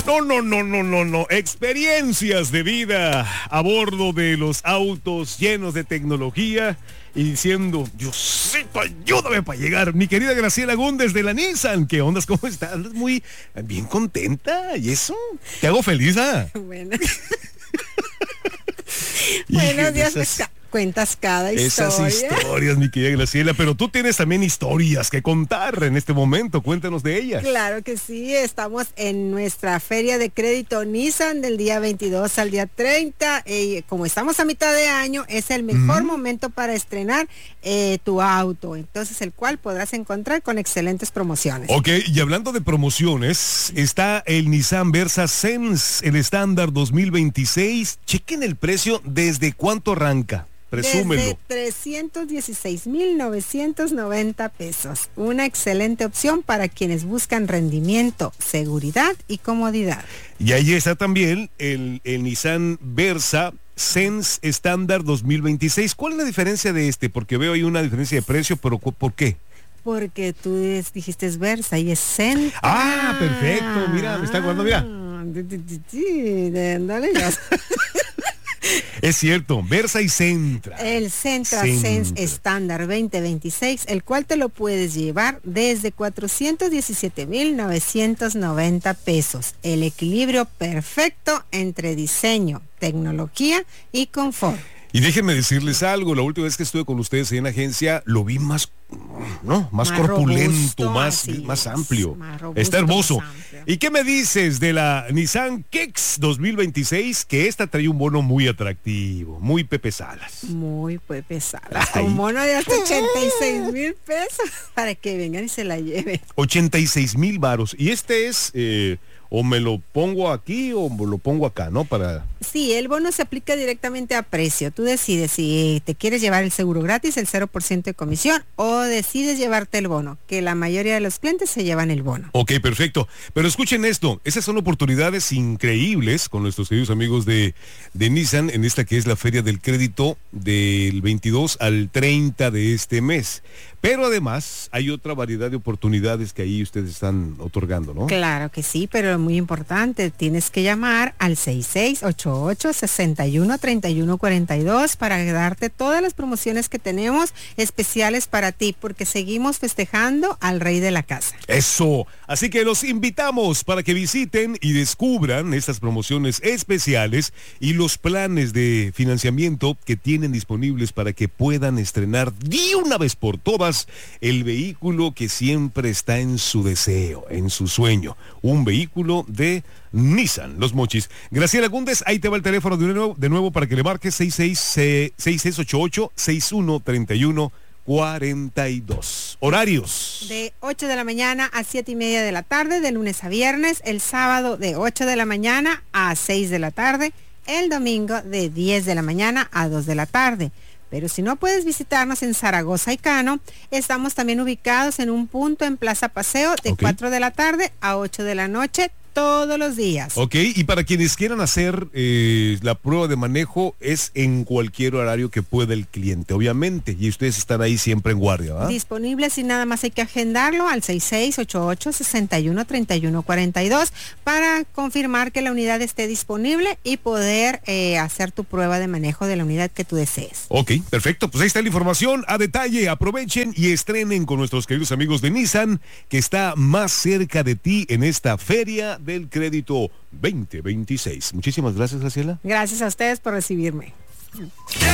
No. Experiencias de vida a bordo de los autos llenos de tecnología y diciendo, Diosito, ayúdame para llegar. Mi querida Graciela Gúndez de la Nissan, ¿qué ondas? ¿Cómo estás? Andas muy bien contenta y eso te hago feliz, ¿ah? Bueno. Buenos días, cuentas cada historia. Esas historias, mi querida Graciela, pero tú tienes también historias que contar en este momento, cuéntanos de ellas. Claro que sí, estamos en nuestra feria de crédito Nissan del día 22 al día 30, como estamos a mitad de año, es el mejor momento para estrenar tu auto, entonces el cual podrás encontrar con excelentes promociones. Ok, y hablando de promociones, está el Nissan Versa Sense, el estándar 2026, chequen el precio, ¿desde cuánto arranca? Presúmelo. Desde 316,990 pesos. Una excelente opción para quienes buscan rendimiento, seguridad y comodidad. Y ahí está también el Nissan Versa Sense estándar 2026. ¿Cuál es la diferencia de este? Porque veo ahí una diferencia de precio, pero ¿por qué? Porque tú dijiste Versa y es Sense. Ah, perfecto. Mira, me está guardando, mira. Dale ya. Es cierto, Versa y Sentra. El Sentra Sense estándar 2026, el cual te lo puedes llevar desde 417,990 pesos. El equilibrio perfecto entre diseño, tecnología y confort. Y déjenme decirles algo, la última vez que estuve con ustedes en agencia, lo vi más corpulento, robusto, más amplio. Más robusto, está hermoso. más amplio. ¿Y qué me dices de la Nissan Kicks 2026? Que esta trae un bono muy atractivo, muy Pepe Salas. Muy Pepe Salas, un bono de hasta 86,000 pesos para que vengan y se la lleven. 86,000 varos. Y este es... o me lo pongo aquí o me lo pongo acá, ¿no? Sí, el bono se aplica directamente a precio. Tú decides si te quieres llevar el seguro gratis, el 0% de comisión, o decides llevarte el bono, que la mayoría de los clientes se llevan el bono. Ok, perfecto. Pero escuchen esto, esas son oportunidades increíbles con nuestros queridos amigos de Nissan en esta que es la Feria del Crédito del 22 al 30 de este mes. Pero además hay otra variedad de oportunidades que ahí ustedes están otorgando, ¿no? Claro que sí, pero muy importante, tienes que llamar al 6688-613142 para darte todas las promociones que tenemos especiales para ti, porque seguimos festejando al rey de la casa. Eso, así que los invitamos para que visiten y descubran estas promociones especiales y los planes de financiamiento que tienen disponibles para que puedan estrenar de una vez por todas el vehículo que siempre está en su deseo, en su sueño, un vehículo de Nissan Los Mochis. Graciela Gúndez, ahí te va el teléfono de nuevo para que le marques 6688-613142. Horarios. De 8 de la mañana a 7:30 de la tarde, de lunes a viernes, el sábado de 8 de la mañana a 6 de la tarde, el domingo de 10 de la mañana a 2 de la tarde. Pero si no puedes visitarnos en Zaragoza y Cano, estamos también ubicados en un punto en Plaza Paseo de 4 de la tarde a 8 de la noche todos los días. Ok, y para quienes quieran hacer la prueba de manejo es en cualquier horario que pueda el cliente, obviamente, y ustedes están ahí siempre en guardia, ¿verdad? Disponibles y nada más hay que agendarlo al 6688-613142 para confirmar que la unidad esté disponible y poder hacer tu prueba de manejo de la unidad que tú desees. Ok, perfecto, pues ahí está la información a detalle, aprovechen y estrenen con nuestros queridos amigos de Nissan, que está más cerca de ti en esta feria del crédito 2026. Muchísimas gracias, Graciela. Gracias a ustedes por recibirme.